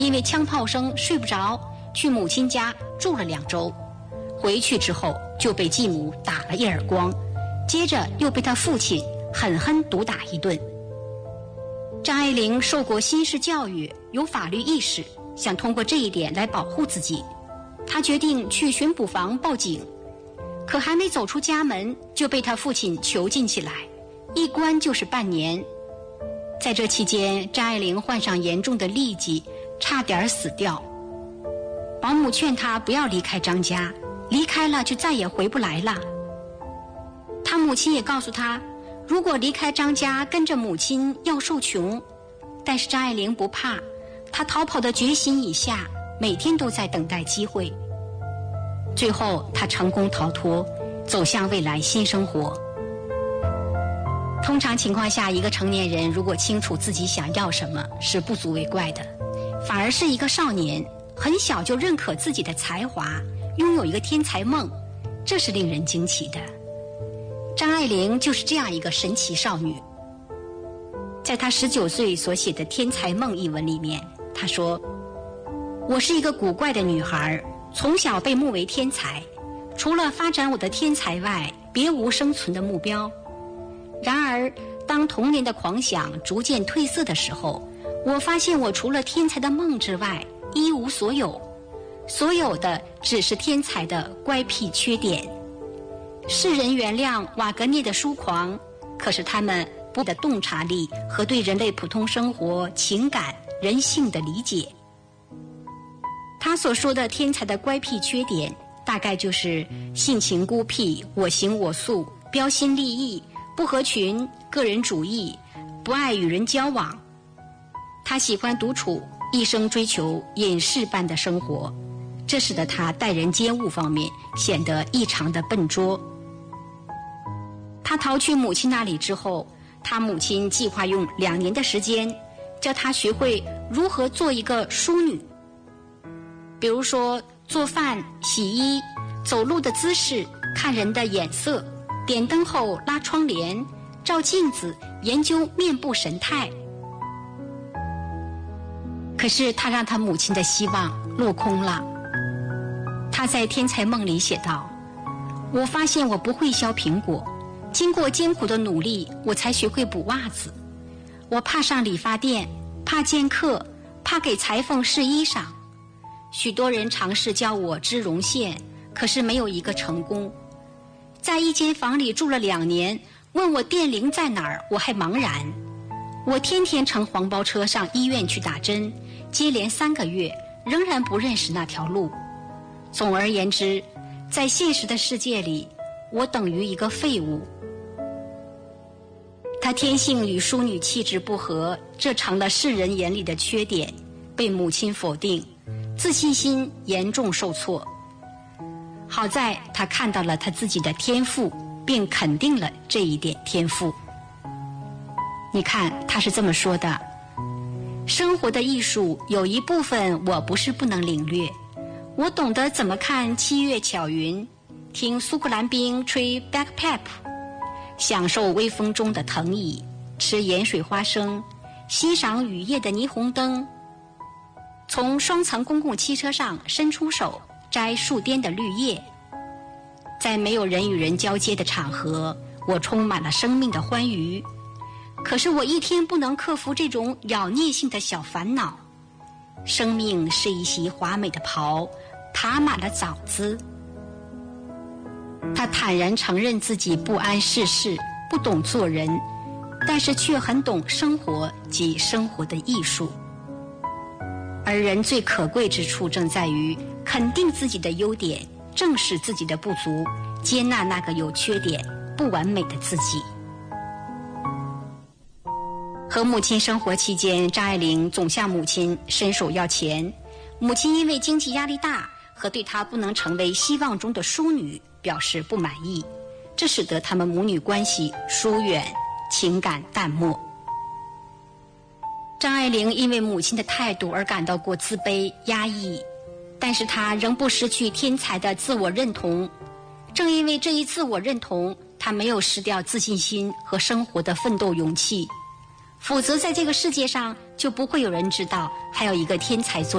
因为枪炮声睡不着，去母亲家住了2周。回去之后就被继母打了一耳光，接着又被他父亲狠狠毒打一顿。张爱玲受过新式教育，有法律意识，想通过这一点来保护自己。她决定去巡捕房报警，可还没走出家门就被她父亲囚禁起来，一关就是半年。在这期间，张爱玲患上严重的痢疾，差点死掉。保姆劝她不要离开张家，离开了就再也回不来了。她母亲也告诉她，如果离开张家跟着母亲要受穷，但是张爱玲不怕，她逃跑的决心已下，每天都在等待机会。最后她成功逃脱，走向未来新生活。通常情况下，一个成年人如果清楚自己想要什么，是不足为怪的，反而是一个少年很小就认可自己的才华，拥有一个天才梦，这是令人惊奇的。张爱玲就是这样一个神奇少女。在她19岁所写的《天才梦》一文里面，她说：我是一个古怪的女孩，从小被目为天才，除了发展我的天才外，别无生存的目标。然而当童年的狂想逐渐褪色的时候，我发现我除了天才的梦之外一无所有，所有的只是天才的乖僻缺点。世人原谅瓦格涅的疏狂，可是他们不的洞察力和对人类普通生活、情感、人性的理解。他所说的天才的乖僻缺点，大概就是性情孤僻、我行我素、标新立异、不合群、个人主义、不爱与人交往。他喜欢独处，一生追求隐士般的生活，这使得他待人接物方面显得异常的笨拙。他逃去母亲那里之后，他母亲计划用2年的时间教他学会如何做一个淑女，比如说做饭、洗衣、走路的姿势、看人的眼色、点灯后拉窗帘、照镜子、研究面部神态。可是他让他母亲的希望落空了。他在《天才梦》里写道：我发现我不会削苹果，经过艰苦的努力，我才学会补袜子。我怕上理发店，怕见客，怕给裁缝试衣裳。许多人尝试教我织绒线，可是没有一个成功。在一间房里住了2年，问我电铃在哪儿，我还茫然。我天天乘黄包车上医院去打针，接连3个月，仍然不认识那条路。总而言之，在现实的世界里，我等于一个废物。她天性与淑女气质不合，这成了世人眼里的缺点，被母亲否定，自信心严重受挫。好在她看到了她自己的天赋，并肯定了这一点天赋。你看，她是这么说的：生活的艺术有一部分我不是不能领略，我懂得怎么看7月巧云，听苏格兰兵吹 bagpipe， 享受微风中的藤椅，吃盐水花生，欣赏雨夜的霓虹灯，从双层公共汽车上伸出手摘树巅的绿叶。在没有人与人交接的场合，我充满了生命的欢愉。可是我一天不能克服这种咬孽性的小烦恼。生命是一袭华美的袍，爬满了枣子。他坦然承认自己不谙世事，不懂做人，但是却很懂生活及生活的艺术。而人最可贵之处正在于肯定自己的优点，正视自己的不足，接纳那个有缺点、不完美的自己。和母亲生活期间，张爱玲总向母亲伸手要钱。母亲因为经济压力大和对她不能成为希望中的淑女表示不满意，这使得他们母女关系疏远，情感淡漠。张爱玲因为母亲的态度而感到过自卑、压抑，但是她仍不失去天才的自我认同。正因为这一自我认同，她没有失掉自信心和生活的奋斗勇气。否则在这个世界上就不会有人知道还有一个天才作